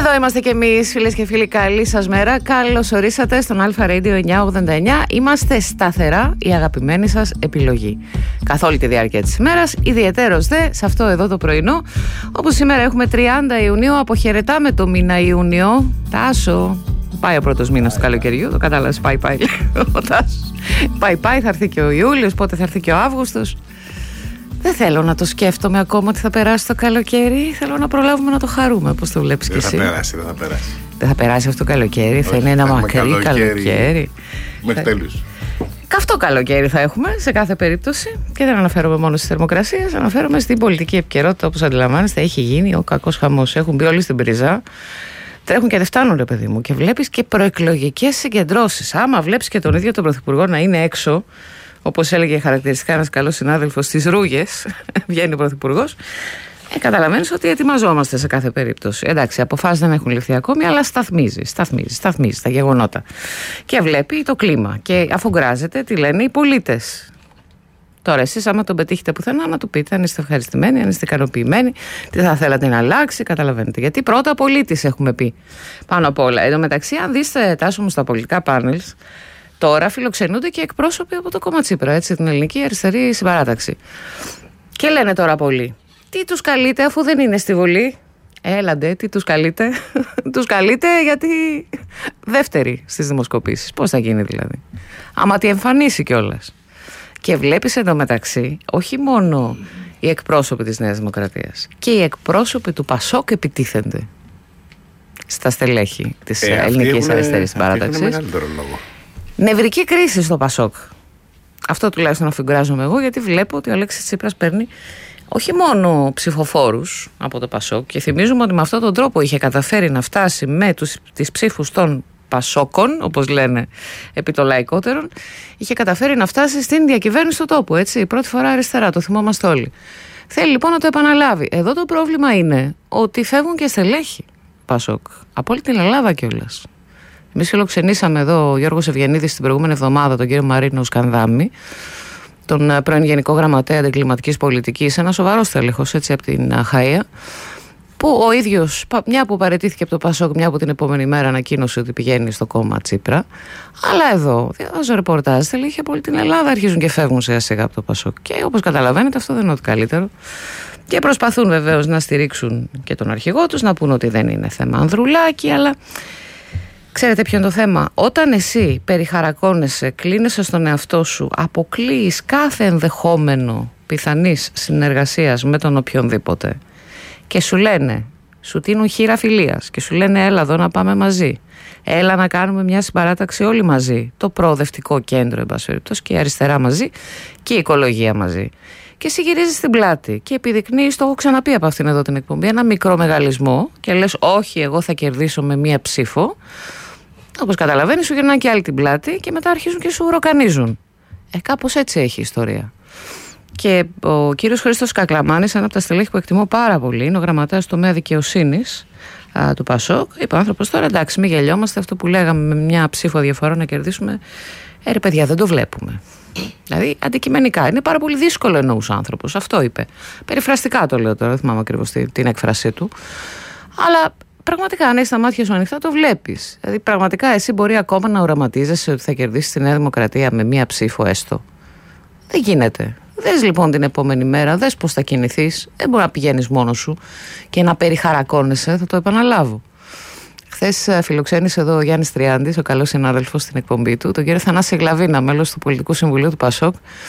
Εδώ είμαστε κι εμείς, φίλες και φίλοι. Καλή σας μέρα. Καλώς ορίσατε στον Αλφα Radio 989. Είμαστε σταθερά η αγαπημένη σας επιλογή καθ' όλη τη διάρκεια της ημέρας. Ιδιαιτέρως δε σε αυτό εδώ το πρωινό, όπως σήμερα έχουμε 30 Ιουνίου. Αποχαιρετάμε το μήνα Ιούνιο. Τάσο, πάει ο πρώτος μήνας του καλοκαιριού. Το κατάλαβες, πάει ο Τάσος. Πάει, θα έρθει και ο Ιούλιος. Πότε θα έρθει και ο Αύγουστος. Δεν θέλω να το σκέφτομαι ακόμα ότι θα περάσει το καλοκαίρι. Θέλω να προλάβουμε να το χαρούμε. Πώς το βλέπεις κι εσύ? Δεν θα περάσει. Δεν θα περάσει αυτό το καλοκαίρι. Θα είναι ένα μακρύ καλοκαίρι. Μέχρι τέλους. Καυτό καλοκαίρι θα έχουμε σε κάθε περίπτωση. Και δεν αναφέρομαι μόνο στις θερμοκρασίες. Αναφέρομαι στην πολιτική επικαιρότητα. Όπως αντιλαμβάνεστε, έχει γίνει ο κακός χαμός. Έχουν μπει όλοι στην πρίζα. Τρέχουν και δεν φτάνουν, ρε παιδί μου. Και βλέπεις και προεκλογικές συγκεντρώσεις. Άμα βλέπεις και τον ίδιο τον Πρωθυπουργό να είναι έξω, όπως έλεγε χαρακτηριστικά ένας καλός συνάδελφος, στις ρούγες, βγαίνει ο Πρωθυπουργός, καταλαβαίνεις ότι ετοιμαζόμαστε σε κάθε περίπτωση. Εντάξει, αποφάσεις δεν έχουν ληφθεί ακόμη, αλλά σταθμίζει τα γεγονότα. Και βλέπει το κλίμα. Και αφογκράζεται τι λένε οι πολίτες. Τώρα, εσείς, άμα τον πετύχετε πουθενά, να του πείτε αν είστε ευχαριστημένοι, αν είστε ικανοποιημένοι, τι θα θέλατε να αλλάξει, καταλαβαίνετε. Γιατί πρώτα πολίτης έχουμε πει πάνω απ' όλα. Εν τω μεταξύ, αν δείτε, Τάσο μου, στα πολιτικά πάνελ. Τώρα φιλοξενούνται και εκπρόσωποι από το κόμμα Τσίπρα, έτσι, την Ελληνική Αριστερή Συμπαράταξη. Και λένε τώρα πολλοί, τι τους καλείτε αφού δεν είναι στη Βουλή? Έλαντε, τι τους καλείτε? Τους καλείτε γιατί δεύτερη στις δημοσκοπήσεις. Πώς θα γίνει δηλαδή? Άμα τη εμφανίσει κιόλας. Και βλέπεις εντωμεταξύ, όχι μόνο οι εκπρόσωποι της Νέας Δημοκρατίας, και οι εκπρόσωποι του Πασόκ επιτίθενται στα στελέχη της Ελληνικής Αριστερής Συμπαράταξης. Είναι μεγαλύτερο λόγο. Νευρική κρίση στο Πασόκ. Αυτό τουλάχιστον αφιγκράζομαι εγώ, γιατί βλέπω ότι ο Αλέξης Τσίπρας παίρνει όχι μόνο ψηφοφόρους από το Πασόκ, και θυμίζουμε ότι με αυτόν τον τρόπο είχε καταφέρει να φτάσει με τις ψήφους των Πασόκων, όπως λένε επί το λαϊκότερον, είχε καταφέρει να φτάσει στην διακυβέρνηση του τόπου, έτσι, πρώτη φορά αριστερά, το θυμόμαστε όλοι. Θέλει λοιπόν να το επαναλάβει. Εδώ το πρόβλημα είναι ότι φεύγουν και στελέχη Πασόκ, από όλη την Ελλάδα κιόλας. Εμείς φιλοξενήσαμε εδώ ο Γιώργος Ευγενίδης την προηγούμενη εβδομάδα τον κύριο Μαρίνο Σκανδάμη, τον πρώην Γενικό Γραμματέα Αντικλιματικής Πολιτικής, ένα σοβαρό στέλεχος, έτσι, από την Αχαΐα, που ο ίδιος, μια που παραιτήθηκε από το Πασόκ, μια που την επόμενη μέρα ανακοίνωσε ότι πηγαίνει στο κόμμα Τσίπρα. Αλλά εδώ, διαβάζω ρεπορτάζ, στελέχη από όλη την Ελλάδα αρχίζουν και φεύγουν σιγά σιγά από το Πασόκ. Και όπως καταλαβαίνετε, αυτό δεν είναι ότι καλύτερο. Και προσπαθούν βεβαίως να στηρίξουν και τον αρχηγό τους, να πούν ότι δεν είναι θέμα Ανδρουλάκη, αλλά. Ξέρετε ποιο είναι το θέμα? Όταν εσύ περιχαρακώνεσαι, κλείνεσαι στον εαυτό σου, αποκλείεις κάθε ενδεχόμενο πιθανής συνεργασίας με τον οποιονδήποτε και σου λένε, σου τίνουν χείρα φιλίας και σου λένε έλα εδώ να πάμε μαζί, έλα να κάνουμε μια συμπαράταξη όλοι μαζί, το προοδευτικό κέντρο εν πάση περιπτώσει, και η αριστερά μαζί και η οικολογία μαζί, και εσύ γυρίζεις την πλάτη και επιδεικνύεις, το έχω ξαναπεί από αυτήν εδώ την εκπομπή, ένα μικρό μεγαλισμό και λες όχι, εγώ θα κερδίσω με μία ψήφο. Όπως καταλαβαίνεις, σου γυρνάνε και άλλη την πλάτη και μετά αρχίζουν και σου ροκανίζουν. Κάπως έτσι έχει η ιστορία. Και ο κύριος Χρήστος Κακλαμάνης, ένα από τα στελέχη που εκτιμώ πάρα πολύ, είναι ο γραμματέας του τομέα δικαιοσύνης του Πασόκ. Είπε ο άνθρωπος τώρα, εντάξει, μην γελιόμαστε, αυτό που λέγαμε με μια ψήφο διαφορά να κερδίσουμε. Ρε παιδιά, δεν το βλέπουμε. Δηλαδή, αντικειμενικά είναι πάρα πολύ δύσκολο, εννοούσε ο άνθρωπος. Αυτό είπε. Περιφραστικά το λέω τώρα, δεν θυμάμαι ακριβώς την έκφρασή του. Αλλά. Πραγματικά, αν έχεις τα μάτια σου ανοιχτά, το βλέπεις. Δηλαδή, πραγματικά εσύ μπορεί ακόμα να οραματίζεσαι ότι θα κερδίσεις τη Νέα Δημοκρατία με μία ψήφο έστω. Δεν γίνεται. Δες λοιπόν την επόμενη μέρα, δες πώς θα κινηθείς. Δεν μπορεί να πηγαίνεις μόνος σου και να περιχαρακώνεσαι, θα το επαναλάβω. Χθες φιλοξένησε εδώ ο Γιάννης Τριάντης, ο καλός συνάδελφος στην εκπομπή του, τον κύριο Θανάση Γλαβίνα, μέλος του Πολιτικού Συμβουλίου του Πασόκ,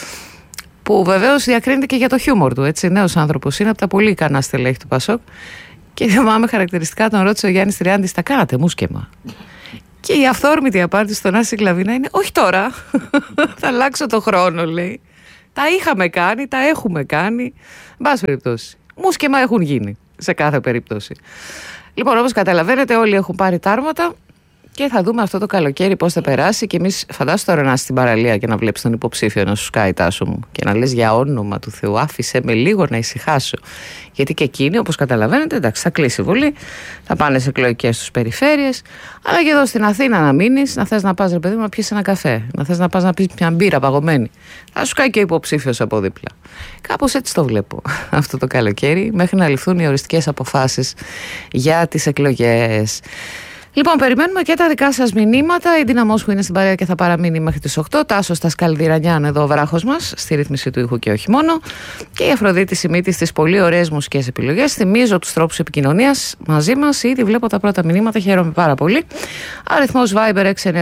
που βεβαίως διακρίνεται και για το χιούμορ του. Έτσι, νέος άνθρωπος είναι, από τα πολύ ικανά στελέχη του Πασόκ. Και θυμάμαι χαρακτηριστικά τον ρώτησε ο Γιάννης Τριάντης, τα κάνατε μουσκεμα? Και η αυθόρμητη απάντηση στον Άση Κλαβίνα είναι, όχι τώρα, θα αλλάξω το χρόνο, λέει. Τα είχαμε κάνει, τα έχουμε κάνει. Εν πάση περιπτώσει, μουσκεμα έχουν γίνει σε κάθε περίπτωση. Λοιπόν, όπως καταλαβαίνετε, όλοι έχουν πάρει τάρματα Και θα δούμε αυτό το καλοκαίρι πώς θα περάσει. Και εμείς φαντάσου τώρα να είσαι στην παραλία και να βλέπεις τον υποψήφιο να σου σκάει, Τάσο μου, και να λες για όνομα του Θεού, άφησε με λίγο να ησυχάσω. Γιατί και εκείνοι, όπως καταλαβαίνετε, εντάξει, θα κλείσει η Βουλή, θα πάνε σε εκλογικές τους περιφέρειες. Αλλά και εδώ στην Αθήνα να μείνεις, να θες να πας, ρε παιδί μου, να πιεις ένα καφέ, να θες να πας να πεις μια μπύρα παγωμένη. Θα σου σκάει και ο υποψήφιος από δίπλα. Κάπως έτσι το βλέπω αυτό το καλοκαίρι, μέχρι να ληφθούν οι οριστικές αποφάσεις για τις εκλογές. Λοιπόν, περιμένουμε και τα δικά σας μηνύματα. Η Δύναμος που είναι στην παρέα και θα παραμείνει μέχρι τις 8. Τάσος στα Σκαλδιρανιάν, εδώ ο βράχος μας, στη ρύθμιση του ήχου και όχι μόνο. Και η Αφροδίτη Σιμίτη στις πολύ ωραίες μουσικές επιλογές. Θυμίζω τους τρόπους επικοινωνίας μαζί μας. Ήδη βλέπω τα πρώτα μηνύματα, χαίρομαι πάρα πολύ. Αριθμός Viber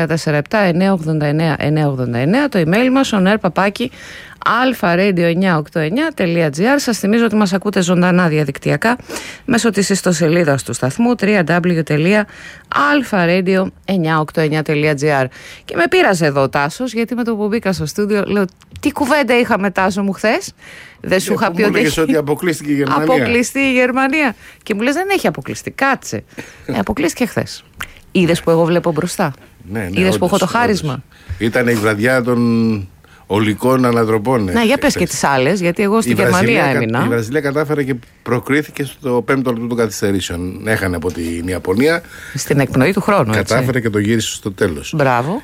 6947-989-989. Το email μας, alpha-radio989.gr. Σας θυμίζω ότι μας ακούτε ζωντανά διαδικτυακά μέσω της ιστοσελίδας του σταθμού www.alpha-radio989.gr. Και με πείραζε εδώ ο Τάσος, γιατί με το που μπήκα στο στούντιο λέω, τι κουβέντα είχαμε, Τάσο μου, χθες? Δεν σου είχα πει ότι αποκλείστηκε η Γερμανία? Αποκλειστεί η Γερμανία. Και μου λες δεν έχει αποκλειστεί, κάτσε. Αποκλείστηκε χθες. Είδες που εγώ βλέπω μπροστά? Ναι, είδες που έχω το χάρισμα? Ήταν η βραδιά των ολικών ανατροπών. Ναι, για πες και τις άλλες, γιατί εγώ στη Γερμανία έμεινα. Η Βραζιλία κατάφερε και προκρίθηκε στο 5ο λεπτό των καθυστερήσεων. Έχανε από την Ιαπωνία. Στην εκπνοή του χρόνου. Κατάφερε έτσι. Και το γύρισε στο τέλος. Μπράβο.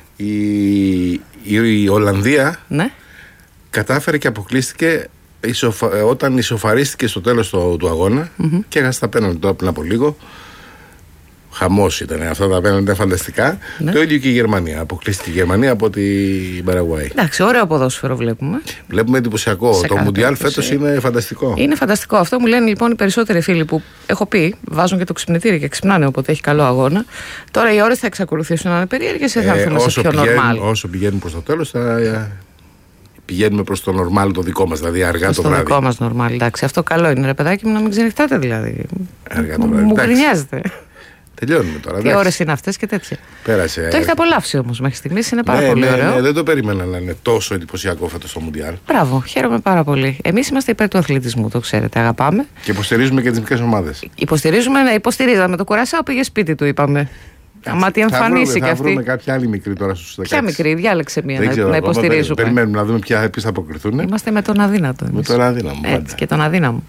Η Ολλανδία, ναι, κατάφερε και αποκλείστηκε όταν ισοφαρίστηκε στο τέλος του αγώνα και έχασε τα πέναλτι τώρα πριν από λίγο. Χαμός ήταν. Αυτά τα πέναλτι ήταν φανταστικά. Ναι. Το ίδιο και η Γερμανία. Αποκλείστηκε η Γερμανία από την Παραγουάη. Εντάξει, ωραίο ποδόσφαιρο βλέπουμε. Βλέπουμε εντυπωσιακό. Το Μουντιάλ φέτος είναι φανταστικό. Είναι φανταστικό. Αυτό μου λένε λοιπόν οι περισσότεροι φίλοι που έχω πει. Βάζουν και το ξυπνητήρι και ξυπνάνε, οπότε έχει καλό αγώνα. Τώρα οι ώρες θα εξακολουθήσουν να είναι περίεργες ή θα έρθουμε σε πιο νορμάλ? Όσο πηγαίνουμε προς το τέλος θα πηγαίνουμε προς το νορμάλ το δικό μας, δηλαδή αργά προς το βράδυ. Το δικό μας νορμάλ, εντάξει. Αυτό καλό είναι, ρε παιδάκι μου, να μην ξενυχτάτε δηλαδή. Αργά το βράδυ. Μου γκρινιάζετε. Τελειώνουμε τώρα. Τι ώρες είναι αυτές και τέτοια. Πέρασε. Το έχετε απολαύσει όμως μέχρι στιγμής, είναι πάρα πολύ ωραίο. Ναι, δεν το περίμενα να είναι τόσο εντυπωσιακό φέτος το Μουντιάλ. Μπράβο, χαίρομαι πάρα πολύ. Εμείς είμαστε υπέρ του αθλητισμού, το ξέρετε, αγαπάμε. Και υποστηρίζουμε και τις μικρές ομάδες. Υποστηρίζαμε το Κουρασάο, πήγε σπίτι του, είπαμε. Άμα τι εμφανίσει και αυτή. Θα βρούμε κάποια άλλη μικρή τώρα στους 16. Ποια μικρή, διάλεξε μία να υποστηρίζουμε. Περιμένουμε να δούμε ποια επίσης θα αποκριθούν. Είμαστε με τον αδύνατο. Με τον αδύναμο. Έτσι, και τον αδύναμο.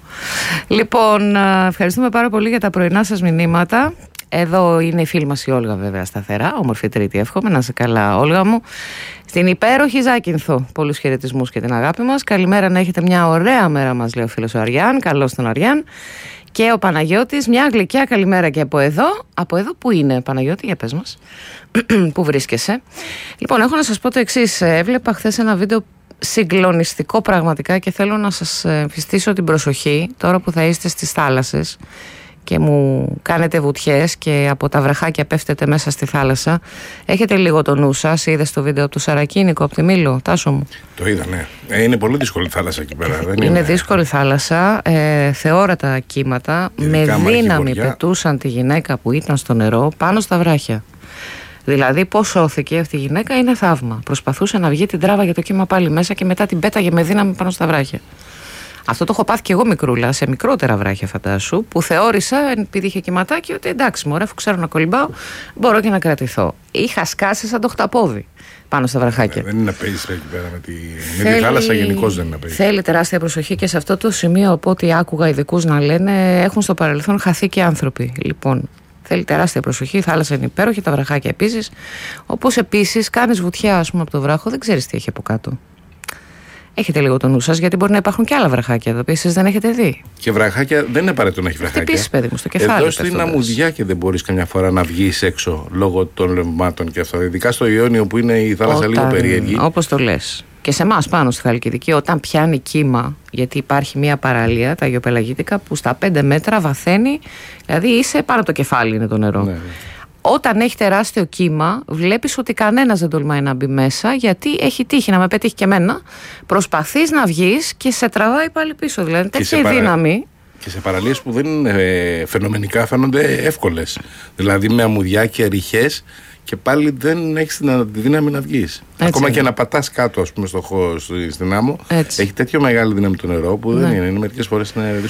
Λοιπόν, ευχαριστούμε πάρα πολύ για τα πρωινά σας μηνύματα. Εδώ είναι η φίλη μας η Όλγα, βέβαια, σταθερά. Όμορφη Τρίτη, εύχομαι. Να είσαι καλά, Όλγα μου. Στην υπέροχη Ζάκυνθο, πολλούς χαιρετισμούς και την αγάπη μας. Καλημέρα, να έχετε μια ωραία μέρα, μας λέει ο φίλος ο Αριάν. Καλώς τον Αριάν. Και ο Παναγιώτης, μια γλυκιά καλημέρα και από εδώ. Από εδώ που είναι, Παναγιώτη, για πες μας. Πού βρίσκεσαι? Λοιπόν, έχω να σας πω το εξής. Έβλεπα χθες ένα βίντεο συγκλονιστικό πραγματικά και θέλω να σας πιστήσω την προσοχή τώρα που θα είστε στις θάλασσες και μου κάνετε βουτιές και από τα βραχάκια πέφτετε μέσα στη θάλασσα. Έχετε λίγο το νου σας? Είδες το βίντεο από το Σαρακίνικο, από τη Μήλο, Τάσο μου? Το είδα, ναι. Είναι πολύ δύσκολη θάλασσα εκεί πέρα. Δεν είναι δύσκολη θάλασσα, θεόρατα κύματα, με δύναμη πετούσαν τη γυναίκα που ήταν στο νερό πάνω στα βράχια. Δηλαδή πώς σώθηκε αυτή η γυναίκα είναι θαύμα. Προσπαθούσε να βγει, την τράβαγε το κύμα πάλι μέσα και μετά την πέταγε με δύναμη πάνω στα βράχια. Αυτό το έχω πάθει και εγώ μικρούλα, σε μικρότερα βράχια φαντάσου, που θεώρησα, επειδή είχε κυματάκι, ότι εντάξει μωρέ, αφού ξέρω να κολυμπάω, μπορώ και να κρατηθώ. Είχα σκάσει σαν το χταπόδι πάνω στα βραχάκια. Δεν είναι να παίζει εκεί πέρα με τη θάλασσα, γενικώς δεν είναι να παίζει. Θέλει τεράστια προσοχή και σε αυτό το σημείο, από ό,τι άκουγα ειδικούς να λένε, έχουν στο παρελθόν χαθεί και άνθρωποι. Λοιπόν, θέλει τεράστια προσοχή. Η θάλασσα είναι υπέροχη, τα βραχάκια επίσης. Όπως επίσης, κάνεις βουτιά, ας πούμε, από το βράχο, δεν ξέρεις τι έχει από κάτω. Έχετε λίγο το νου σας, γιατί μπορεί να υπάρχουν και άλλα βραχάκια εδώ που εσείς δεν έχετε δει. Και βραχάκια δεν είναι απαραίτητο να έχει βραχάκια. Χτυπήσεις, παιδί μου, στο κεφάλι. Εδώ στην αμμουδιά και δεν μπορείς καμιά φορά να βγεις έξω λόγω των ρευμάτων και αυτό. Ειδικά στο Ιόνιο που είναι η θάλασσα λίγο περίεργη. Όπως το λες. Και σε εμάς πάνω στη Χαλκιδική, όταν πιάνει κύμα, γιατί υπάρχει μια παραλία, τα Αγιοπελαγίτικα, που στα 5 μέτρα βαθαίνει, δηλαδή είσαι πάνω από το κεφάλι είναι το νερό. Ναι. Όταν έχει τεράστιο κύμα, βλέπεις ότι κανένας δεν τολμάει να μπει μέσα, γιατί έχει τύχει να με πετύχει και εμένα. Προσπαθείς να βγεις και σε τραβάει πάλι πίσω. Δηλαδή, τέτοια δύναμη. Και σε παραλίες που δεν είναι φαινομενικά, φαίνονται εύκολες. Δηλαδή με αμμουδιά και ριχές και πάλι δεν έχεις τη δύναμη να βγεις. Ακόμα και να πατάς κάτω, ας πούμε, στην άμμο, έχει τέτοιο μεγάλη δύναμη το νερό που δεν είναι. Μερικές φορές είναι δύσκολο.